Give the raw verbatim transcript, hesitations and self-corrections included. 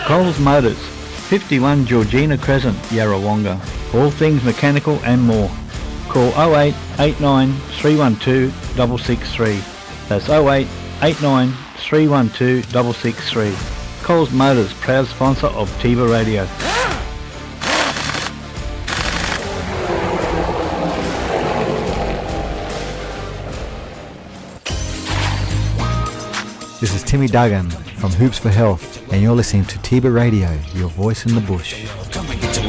Coles Motors, fifty-one Georgina Crescent, Yarrawonga. All things mechanical and more. Call oh eight eight nine three one two six six three. That's oh eight eight nine three one two six six three. Coles Motors, proud sponsor of Tiba Radio. This is Timmy Duggan from Hoops for Health, and you're listening to Tiba Radio, your voice in the bush. Come and get your